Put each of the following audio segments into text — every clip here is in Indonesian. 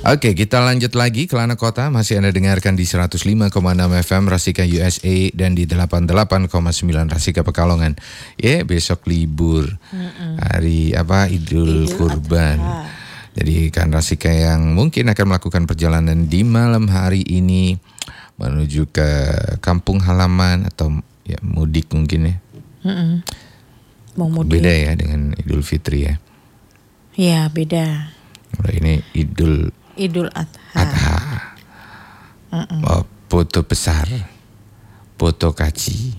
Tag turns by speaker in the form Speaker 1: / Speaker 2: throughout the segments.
Speaker 1: Oke, kita lanjut lagi. Kelana Kota masih Anda dengarkan di 105,6 FM Rasika USA dan di 88,9 Rasika Pekalongan. Besok libur. Hari Idul Kurban. Jadi kan Rasika yang mungkin akan melakukan perjalanan di malam hari ini menuju ke kampung halaman atau ya mudik mungkin ya.
Speaker 2: Mau mudik.
Speaker 1: Beda ya dengan Idul Fitri ya.
Speaker 2: Iya, beda.
Speaker 1: Ini Idul Adha. Foto besar, foto kaji.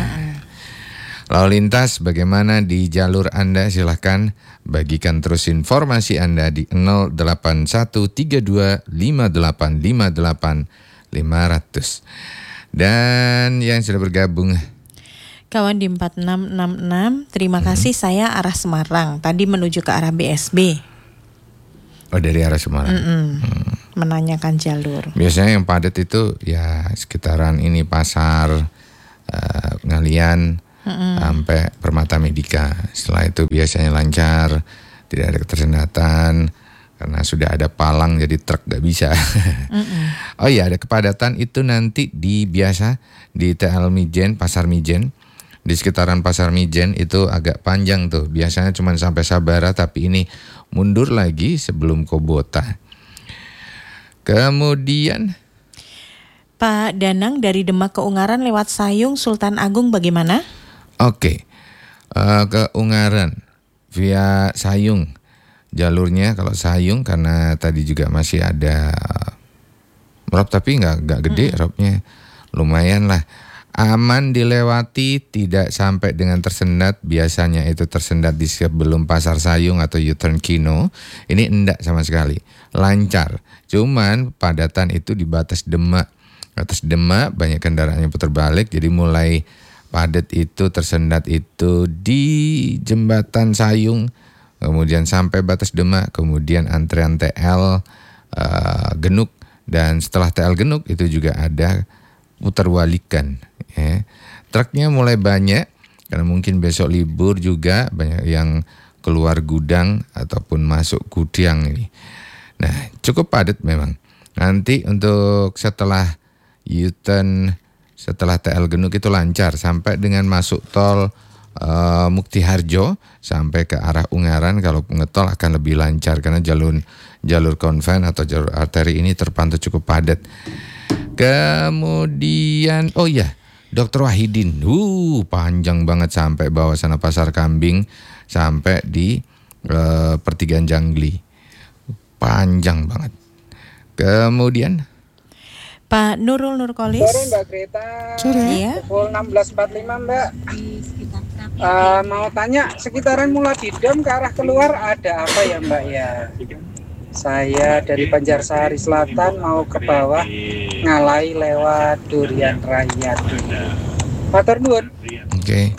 Speaker 1: Lalu lintas bagaimana di jalur Anda? Silahkan bagikan terus informasi Anda di 081325858500. Dan yang sudah bergabung
Speaker 2: Kawan di 4666, terima kasih, saya arah Semarang. Tadi menuju ke arah BSB.
Speaker 1: Oh, dari arah Semarang.
Speaker 2: Menanyakan jalur.
Speaker 1: Biasanya yang padat itu ya sekitaran ini pasar Ngalian sampai Permata Medika. Setelah itu biasanya lancar, tidak ada ketersendatan karena sudah ada palang jadi truk gak bisa. Oh iya, ada kepadatan itu nanti di TL Mijen, Pasar Mijen. Di sekitaran Pasar Mijen itu agak panjang tuh. Biasanya cuma sampai Sabara, tapi ini mundur lagi sebelum Kobota. Kemudian
Speaker 2: Pak Danang dari Demak ke Ungaran lewat Sayung Sultan Agung bagaimana?
Speaker 1: Oke. Ke Ungaran via Sayung. Jalurnya kalau Sayung karena tadi juga masih ada rob tapi nggak gede robnya. Lumayan lah. Aman dilewati, tidak sampai dengan tersendat. Biasanya itu tersendat di sebelum Pasar Sayung atau U-turn Kino. Ini enggak sama sekali, lancar. Cuman padatan itu di batas Demak. Batas Demak banyak kendaraan yang putar balik. Jadi mulai padat itu, tersendat itu di Jembatan Sayung. Kemudian sampai batas Demak. Kemudian antrean TL Genuk. Dan setelah TL Genuk itu juga ada putar balikan. Truknya mulai banyak karena mungkin besok libur juga, banyak yang keluar gudang ataupun masuk gudang ini. Nah, cukup padat memang. Nanti untuk setelah U-turn, setelah TL Genuk itu lancar sampai dengan masuk tol Mukti Harjo sampai ke arah Ungaran. Kalau ngetol akan lebih lancar karena jalur konven atau jalur arteri ini terpantau cukup padat. Kemudian Dr. Wahidin, panjang banget sampai bawah sana Pasar Kambing sampai di pertigaan Jangli, panjang banget. Kemudian
Speaker 2: Pak Nurul Nurkolis.
Speaker 3: Sore Mbak Greta.
Speaker 2: Sore. Iya.
Speaker 3: Pukul 16.45 Mbak. Mau tanya sekitaran Muladidom ke arah keluar ada apa ya Mbak ya? Saya dari Banjarsari Selatan mau ke bawah Ngalai lewat Durian Raya. Matur nuwun.
Speaker 1: Oke.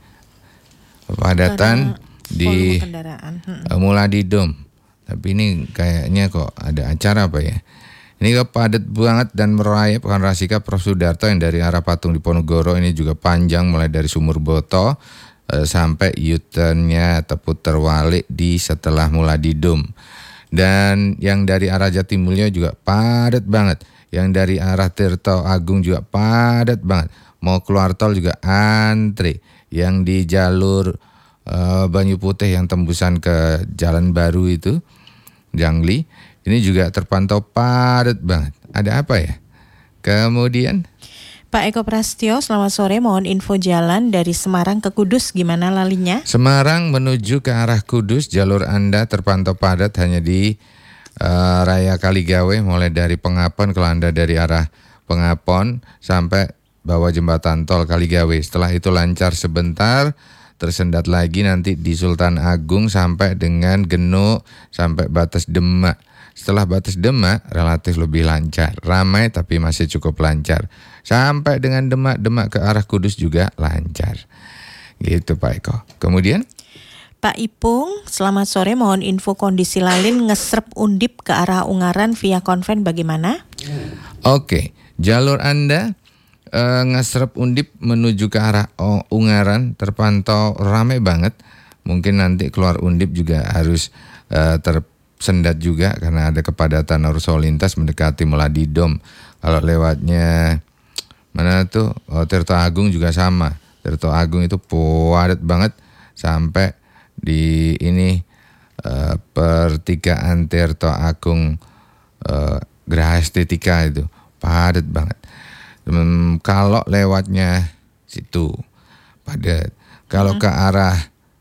Speaker 1: Padatan di Muladidom. Tapi ini kayaknya kok ada acara apa ya? Ini kok padat banget dan merayap kan Rasika Prof Sudarto yang dari arah Patung Diponegoro ini juga panjang mulai dari Sumur Boto sampai U-turn-nya atau putar balik di setelah Muladidom. Dan yang dari arah Jatimulyo juga padat banget. Yang dari arah Tirto Agung juga padat banget. Mau keluar tol juga antri. Yang di jalur Banyu Putih yang tembusan ke Jalan Baru itu, Jangli, ini juga terpantau padat banget. Ada apa ya? Kemudian
Speaker 2: Pak Eko Prastyo, selamat sore. Mohon info jalan dari Semarang ke Kudus, gimana lalinya?
Speaker 1: Semarang menuju ke arah Kudus, jalur Anda terpantau padat hanya di Raya Kaligawe, mulai dari Pengapon. Kalau Anda dari arah Pengapon sampai bawah jembatan tol Kaligawe. Setelah itu lancar sebentar, tersendat lagi nanti di Sultan Agung sampai dengan Genuk, sampai batas Demak. Setelah batas Demak relatif lebih lancar, ramai tapi masih cukup lancar. Sampai dengan Demak ke arah Kudus juga lancar. Gitu Pak Eko. Kemudian
Speaker 2: Pak Ipung, selamat sore. Mohon info kondisi lalin ngesrep Undip ke arah Ungaran via konven bagaimana?
Speaker 1: Oke, jalur Anda ngesrep Undip menuju ke arah Ungaran terpantau ramai banget. Mungkin nanti keluar Undip juga harus sendat juga karena ada kepadatan arus lalu lintas mendekati Meladidom. Kalau lewatnya mana tuh Tirto Agung juga sama. Tirto Agung itu padat banget sampai di ini pertigaan Tirto Agung Geraha Estetika itu padat banget. Kalau lewatnya situ padat. Kalau ke arah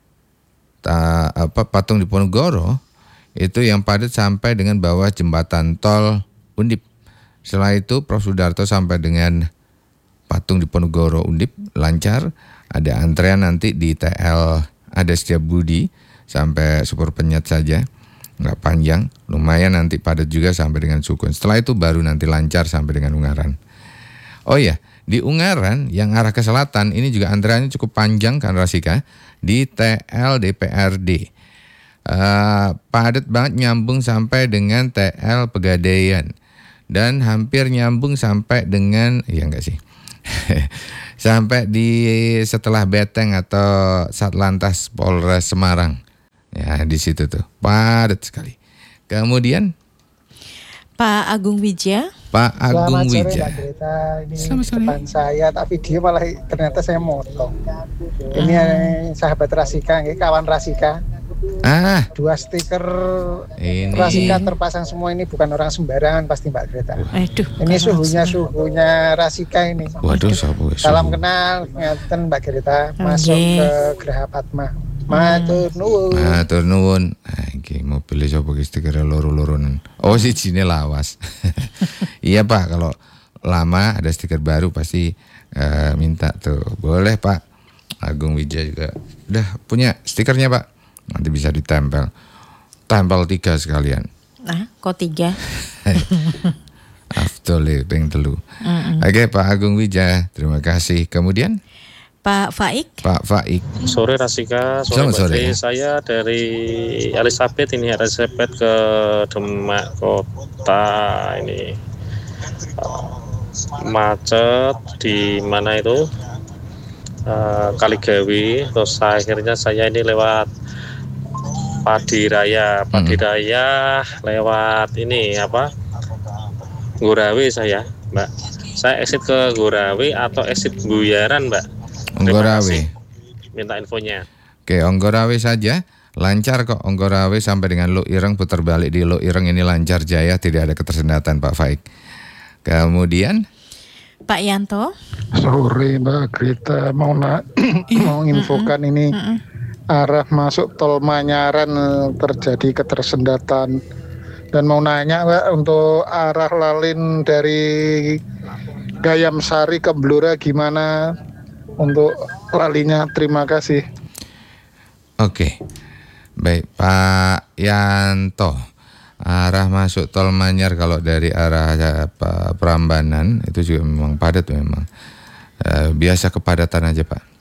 Speaker 1: Patung Diponegoro itu yang padat sampai dengan bawah jembatan tol Undip. Setelah itu Prof. Sudarto sampai dengan Patung Diponegoro Undip lancar. Ada antrean nanti di TL ada Setiabudi sampai Super Penyet saja, nggak panjang, lumayan nanti padat juga sampai dengan Sukun. Setelah itu baru nanti lancar sampai dengan Ungaran. Oh iya, di Ungaran yang arah ke selatan ini juga antreannya cukup panjang kan Rasika, di TL DPRD. Padat banget nyambung sampai dengan TL Pegadaian dan hampir nyambung sampai dengan enggak sih sampai di setelah Beteng atau Satlantas Polres Semarang ya, di situ tuh padat sekali. Kemudian
Speaker 2: Pak Agung Wijaya.
Speaker 1: Pak Agung
Speaker 4: Wijaya. Ini depan saya, tapi dia malah ternyata saya motong. Ini sahabat Rasika, kawan Rasika. 2 stiker
Speaker 1: ini.
Speaker 4: Rasika terpasang semua, ini bukan orang sembarangan pasti Mbak Greta.
Speaker 2: Aduh,
Speaker 4: ini suhunya Rasika ini.
Speaker 1: Waduh,
Speaker 4: salam kenal, ngeten Mbak Greta, masuk ke Geraha Padma. Matur
Speaker 1: nuwun. Iki mobil sapa ki stiker loro-loronen. Oh sijine lawas. Iya Pak, kalau lama ada stiker baru pasti minta tuh. Boleh Pak. Agung Wijaya juga udah punya stikernya Pak. Nanti bisa ditempel. Tempel 3 sekalian.
Speaker 2: Nah, kok 3?
Speaker 1: Afdol ping 3. Oke Pak Agung Wijaya, terima kasih. Kemudian
Speaker 2: Pak Faik.
Speaker 1: Pak Faik.
Speaker 5: Sore Rasika, sore. Saya dari Elizabeth ke Demak Kota ini macet di mana itu Kaligawi, terus akhirnya saya ini lewat Padi Raya lewat ini Gorawe saya Mbak. Saya exit ke Gorawe atau exit Buyaran Mbak?
Speaker 1: Onggorawe.
Speaker 5: Minta infonya.
Speaker 1: Oke, Onggorawe saja. Lancar kok Onggorawe sampai dengan Lu Ireng, putar balik di Lu Ireng ini lancar jaya, tidak ada ketersendatan Pak Faik. Kemudian
Speaker 2: Pak Yanto.
Speaker 4: Sore Mbak Greta, mau infokan ini arah masuk tol Manyaran terjadi ketersendatan, dan mau nanya Mbak untuk arah lalin dari Gayam Sari ke Blora gimana untuk lalinya, terima kasih.
Speaker 1: Oke, baik Pak Yanto, arah masuk tol Manyar kalau dari arah Prambanan itu juga memang padat memang. Biasa kepadatan aja Pak.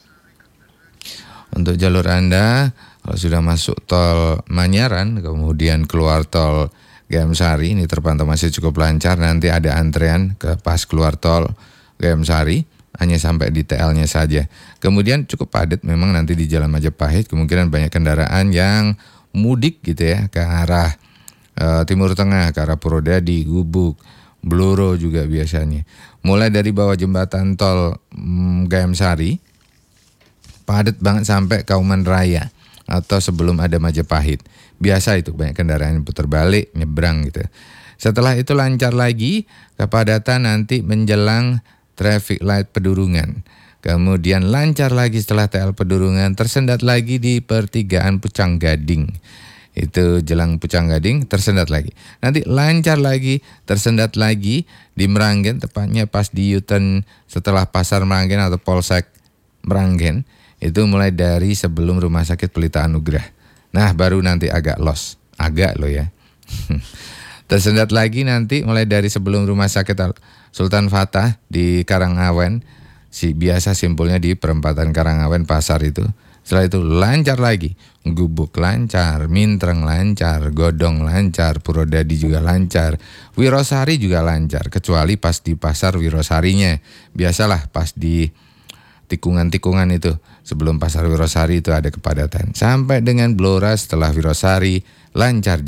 Speaker 1: Untuk jalur Anda kalau sudah masuk tol Manyaran kemudian keluar tol Gayam Sari ini terpantau masih cukup lancar. Nanti ada antrean ke pas keluar tol Gayam Sari, hanya sampai di TL-nya saja. Kemudian cukup padat memang nanti di Jalan Majapahit, kemungkinan banyak kendaraan yang mudik gitu ya ke arah Timur Tengah, ke arah Purwodadi, Gubuk, Bluro juga biasanya. Mulai dari bawah jembatan tol Gayam Sari padat banget sampai Kauman Raya atau sebelum ada Majapahit. Biasa itu banyak kendaraan yang putar balik, nyebrang gitu. Setelah itu lancar lagi, kepadatan nanti menjelang traffic light Pedurungan. Kemudian lancar lagi setelah TL Pedurungan, tersendat lagi di pertigaan Pucang Gading. Itu jelang Pucang Gading, tersendat lagi. Nanti lancar lagi, tersendat lagi di Meranggen, tepatnya pas di U-turn setelah Pasar Meranggen atau Polsek Meranggen. Itu mulai dari sebelum Rumah Sakit Pelita Anugrah. Nah, baru nanti agak los. Agak loh ya. Tersendat lagi nanti mulai dari sebelum Rumah Sakit Sultan Fatah di Karangawen, biasa simpulnya di perempatan Karangawen Pasar itu. Setelah itu lancar lagi, Gubuk lancar, Mintreng lancar, Godong lancar, Purwodadi juga lancar, Wirosari juga lancar, kecuali pas di pasar Wirosarinya. Biasalah pas di tikungan-tikungan itu, sebelum pasar Wirosari itu ada kepadatan. Sampai dengan Blora setelah Wirosari lancar jaya.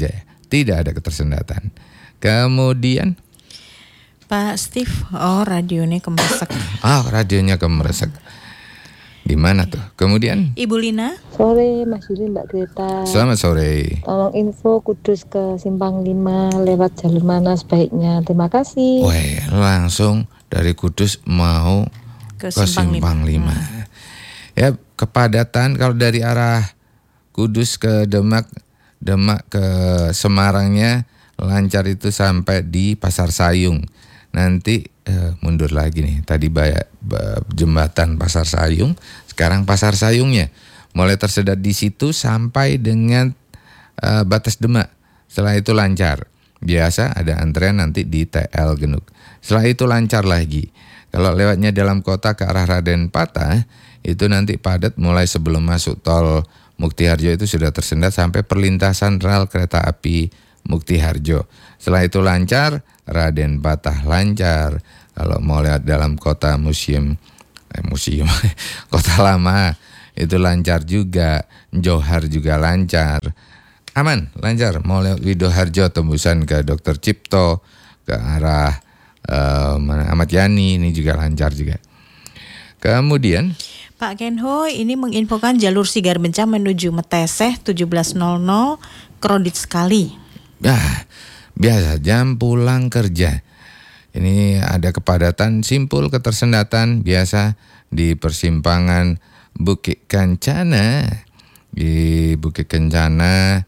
Speaker 1: tidak ada ketersendatan. Kemudian
Speaker 2: Pak Steve, radionya kemeresek.
Speaker 1: radionya kemeresek. Gimana tuh? Kemudian
Speaker 2: Ibu Lina.
Speaker 6: Sore Mas Yuli, Mbak Greta.
Speaker 1: Selamat sore.
Speaker 6: Tolong info Kudus ke Simpang 5 lewat jalur mana sebaiknya. Terima kasih.
Speaker 1: Weh, langsung dari Kudus mau
Speaker 2: Ke
Speaker 1: ke Simpang 5. Ya, kepadatan kalau dari arah Kudus ke Demak ke Semarangnya lancar itu sampai di Pasar Sayung. Nanti mundur lagi nih. Tadi jembatan Pasar Sayung, sekarang Pasar Sayungnya mulai tersedat di situ sampai dengan batas Demak. Setelah itu lancar. Biasa ada antrean nanti di TL Genuk. Setelah itu lancar lagi. Kalau lewatnya dalam kota ke arah Raden Patah, itu nanti padat mulai sebelum masuk tol Muktiharjo itu sudah tersendat sampai perlintasan rel kereta api Muktiharjo. Setelah itu lancar, Raden Patah lancar. Kalau mau lewat dalam kota museum kota lama itu lancar juga. Johar juga lancar. Aman, lancar. Mau lewat Widoharjo tembusan ke Dr. Cipto ke arah Ahmad Yani ini juga lancar juga. Kemudian
Speaker 2: Pak Kenho ini menginfokan jalur Sigar Bencah menuju Meteseh 17.00 kredit sekali.
Speaker 1: Biasa jam pulang kerja. Ini ada kepadatan simpul ketersendatan biasa di persimpangan Bukit Kencana. Di Bukit Kencana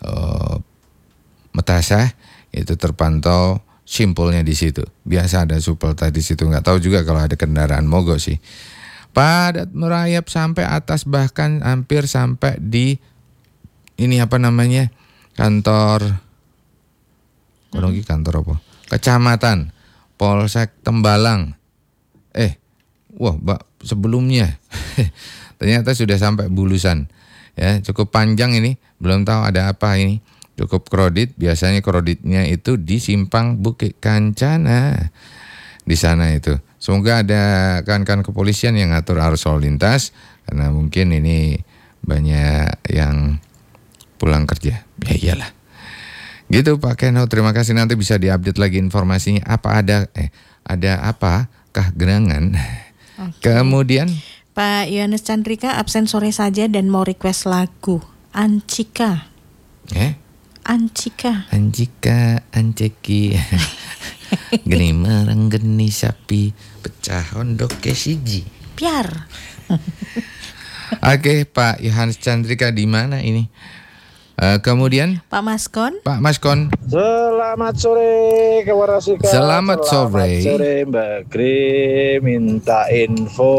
Speaker 1: Meteseh itu terpantau simpulnya di situ. Biasa ada supel tadi situ, nggak tahu juga kalau ada kendaraan mogok sih. Padat merayap sampai atas bahkan hampir sampai di kantor apa? Kecamatan Polsek Tembalang. Sebelumnya ternyata sudah sampai Bulusan. Ya, cukup panjang ini, belum tahu ada apa ini. Cukup kredit, biasanya kreditnya itu di Simpang Bukit Kencana. Di sana itu. Semoga ada kan kepolisian yang ngatur arus lalu lintas karena mungkin ini banyak yang pulang kerja. Ya iyalah. Gitu Pak Kenho, terima kasih, nanti bisa diupdate lagi informasinya ada apakah gerangan. Okay. Kemudian
Speaker 2: Pak Yohanes Chandrika absen sore saja dan mau request lagu Ancika. Anceki. Geni marang geni sapi pecah hondok ke siji. Biar. Oke, Pak Yohanes Chandrika di mana ini? Kemudian Pak Maskon.
Speaker 7: Selamat sore kawan Rasika.
Speaker 1: Selamat sore
Speaker 7: Mbak Gri, minta info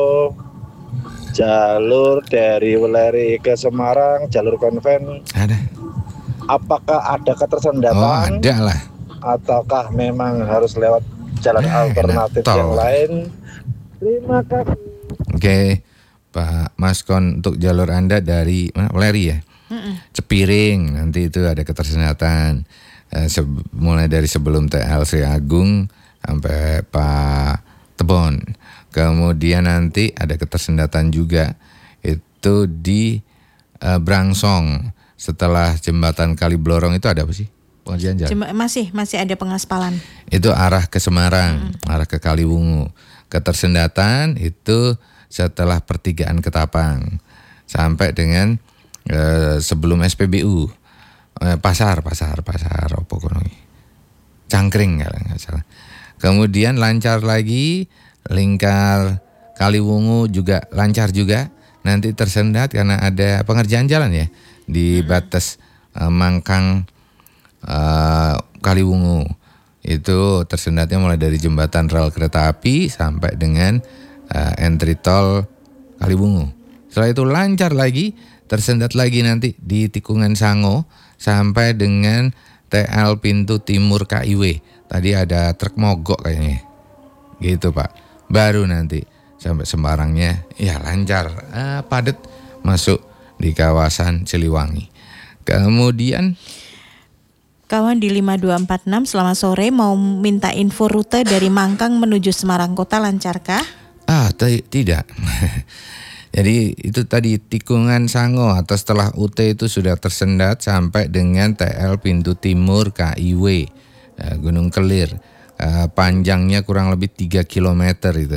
Speaker 7: jalur dari Weleri ke Semarang, jalur konven.
Speaker 1: Ada.
Speaker 7: Apakah ada ketersendatan?
Speaker 1: Ada lah.
Speaker 7: Ataukah memang harus lewat jalan alternatif yang lain? Terima kasih.
Speaker 1: Oke, Pak Maskon, untuk jalur Anda dari mana? Weleri ya? Cepiring, nanti itu ada ketersendatan. Mulai dari sebelum TL Sri Agung sampai Pak Tebon. Kemudian nanti ada ketersendatan juga itu di Brangsong. Setelah jembatan Kaliblorong itu ada apa sih? Pengerjaan jalan.
Speaker 2: Masih ada pengaspalan.
Speaker 1: Itu arah ke Semarang, arah ke Kaliwungu. Ketersendatan itu setelah pertigaan Ketapang sampai dengan sebelum SPBU. Pasar opo kono iki. Cangkring kalau nggak salah. Kemudian lancar lagi lingkar Kaliwungu juga lancar juga. Nanti tersendat karena ada pengerjaan jalan ya di batas Mangkang Kaliwungu. Itu tersendatnya mulai dari jembatan rel kereta api sampai dengan entry tol Kaliwungu. Setelah itu lancar lagi, tersendat lagi nanti di tikungan Sango sampai dengan TL pintu timur KIW. Tadi ada truk mogok kayaknya. Gitu Pak. Baru nanti sampai Semarangnya ya lancar, padat masuk di kawasan Siliwangi. Kemudian
Speaker 2: kawan di 5246 selamat sore, mau minta info rute dari Mangkang menuju Semarang Kota, lancarkah?
Speaker 1: Tidak. Jadi itu tadi tikungan Sango atau setelah UT itu sudah tersendat sampai dengan TL pintu timur KIW Gunung Kelir. Panjangnya kurang lebih 3 km itu.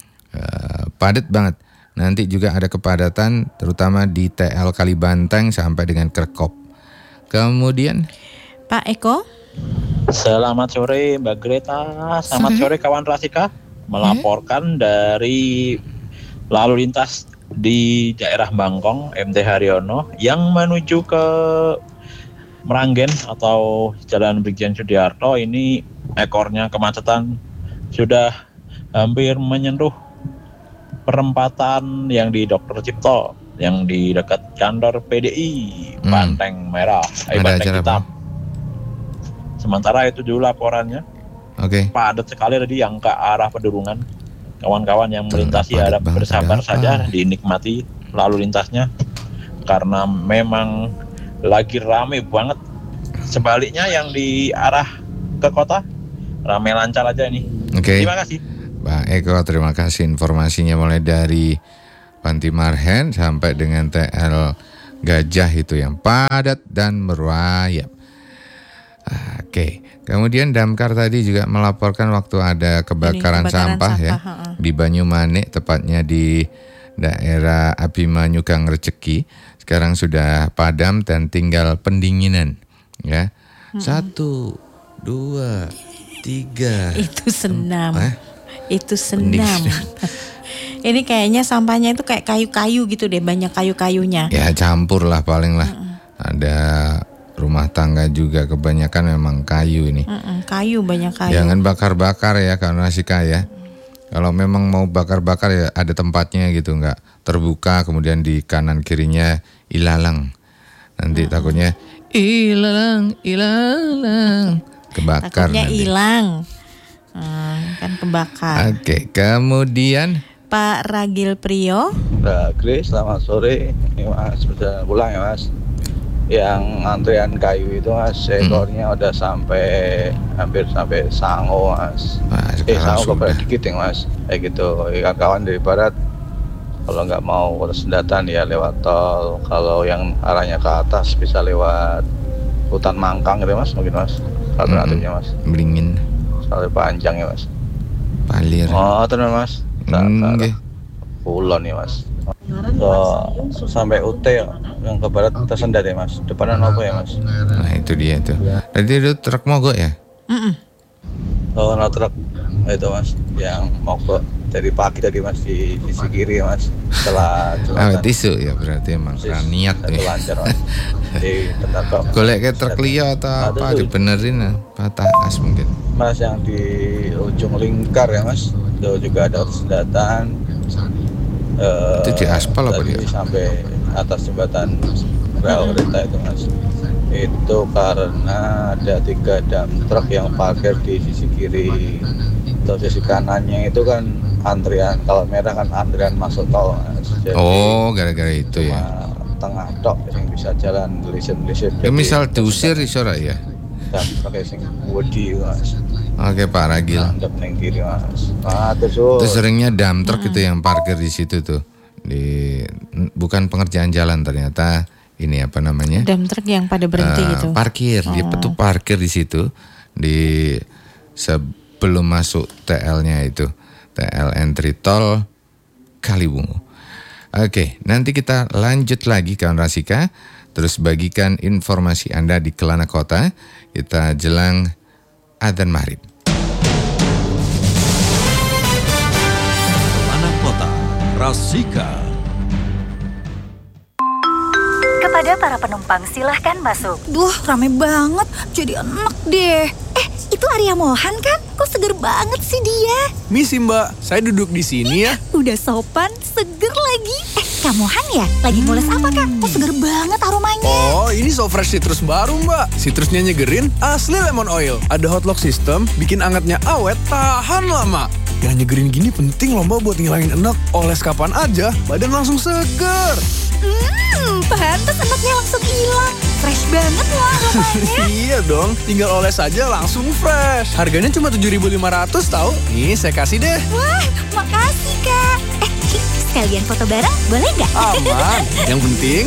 Speaker 1: Padat banget. Nanti juga ada kepadatan terutama di TL Kalibanteng sampai dengan Krekop. Kemudian
Speaker 2: Pak Eko.
Speaker 8: Selamat sore Mbak Greta. Selamat sore kawan Rasika. Melaporkan dari lalu lintas di daerah Bangkong MT Haryono yang menuju ke Meranggen atau Jalan Brigjen Sudiarto. Ini ekornya kemacetan sudah hampir menyentuh perempatan yang di Dr. Cipto, yang di dekat kantor PDI Banteng Merah, Banteng Hitam. Sementara itu dulu laporannya.
Speaker 1: Oke.
Speaker 8: Padat sekali tadi yang ke arah Pedurungan. Kawan-kawan yang melintasi harap bersabar saja, dinikmati lalu lintasnya karena memang lagi rame banget. Sebaliknya yang di arah ke kota rame lancar aja ini.
Speaker 1: Oke.
Speaker 8: Terima kasih.
Speaker 1: Pak Eko, terima kasih informasinya mulai dari Panti Marhen sampai dengan TL Gajah itu yang padat dan merayap. Oke. Kemudian Damkar tadi juga melaporkan waktu ada kebakaran sampah ya di Banyumanik, tepatnya di daerah Abimanyu Gang Receki. Sekarang sudah padam dan tinggal pendinginan ya. 1, 2, 3.
Speaker 2: Itu senam. Itu senam. Ini kayaknya sampahnya itu kayak kayu-kayu gitu deh, banyak kayu-kayunya.
Speaker 1: Ya campur lah paling lah. Ada rumah tangga juga kebanyakan memang kayu ini.
Speaker 2: Kayu, banyak kayu.
Speaker 1: Jangan bakar-bakar ya karena si kaya. Kalau memang mau bakar-bakar ya ada tempatnya gitu, nggak terbuka kemudian di kanan kirinya ilalang. Nanti takutnya ilalang kebakar.
Speaker 2: Takutnya hilang. Kan kebakar.
Speaker 1: Oke, kemudian
Speaker 2: Pak Ragil Priyo.
Speaker 7: Mbak Grace, selamat sore. Ini Mas, sudah pulang ya Mas. Yang antrian kayu itu Mas, ekornya udah hampir sampai Sango Mas. Sango keberat dikit ya Mas. Kayak gitu, kawan dari barat kalau nggak mau Sendatan ya lewat tol. Kalau yang arahnya ke atas bisa lewat hutan Mangkang gitu Mas, mungkin Mas. Alternatifnya Mas.
Speaker 1: Beringin.
Speaker 7: Soalnya panjang ya Mas.
Speaker 1: Palir.
Speaker 7: Oh, terus Mas. Kulon ya Mas. Sampai UT yang ke barat tersendat ya Mas. Depannya apa ya Mas?
Speaker 1: Nah itu dia tuh. Tadi itu truk mogok ya?
Speaker 7: Oh, no truk itu Mas yang mogok dari pagi tadi Mas di sisi kiri ya Mas. Setelah
Speaker 1: tisu ya berarti emang niat tuh.
Speaker 7: Lancar Mas. Di bentar
Speaker 1: golek ke truk liya atau apa dibenerin patah as mungkin.
Speaker 7: Mas yang di ujung lingkar ya Mas. Itu juga ada Sendatan.
Speaker 1: Itu di aspal apa dia?
Speaker 7: Sampai atas jembatan rel kereta itu Mas. Itu karena ada 3 dump truk yang parkir di sisi kiri. Terus sisi kanannya itu kan antrian, kalau merah kan antrian masuk tol Mas. Jadi,
Speaker 1: gara-gara itu ya.
Speaker 7: Tengah tok yang bisa jalan lisin-lisin.
Speaker 1: Misal diusir iso ya?
Speaker 7: Dan pakai sing bodi Mas.
Speaker 1: Oke Pak Ragil.
Speaker 7: Andap neng kiri Mas.
Speaker 1: Terus seringnya dump truck itu yang parkir di situ tuh. Bukan pengerjaan jalan ternyata ini apa namanya?
Speaker 2: Dump truck yang pada berhenti gitu.
Speaker 1: Parkir, dia tuh parkir di situ di sebelum masuk TL-nya itu. TL entry tol Kalibungu. Oke, nanti kita lanjut lagi kawan Rasika. Terus bagikan informasi Anda di Kelana Kota. Kita jelang adzan maghrib.
Speaker 9: Kelana Kota, Rasika.
Speaker 10: Kepada para penumpang silahkan masuk.
Speaker 11: Duh, rame banget. Jadi enak deh. Itu Arya Mohan kan? Kok seger banget sih dia?
Speaker 12: Misi Mbak, saya duduk di sini ya.
Speaker 11: Udah sopan, seger lagi. Kak Mohan ya? Lagi mules apa Kak? Kok seger banget aromanya?
Speaker 12: Oh, ini so fresh citrus baru Mbak. Citrusnya nyegerin, asli lemon oil. Ada hot lock system, bikin angetnya awet, tahan lama. Yang nyegerin gini penting loh Mbak buat ngilangin enak. Oles kapan aja, badan langsung seger.
Speaker 11: Pantes enaknya langsung hilang. Fresh banget loh aromanya.
Speaker 12: Iya dong, tinggal oles aja langsung fresh. Harganya cuma 7.500 tahu. Nih saya kasih deh.
Speaker 11: Wah, makasih Kak. Sekalian foto bareng, boleh nggak?
Speaker 12: Aman. Yang penting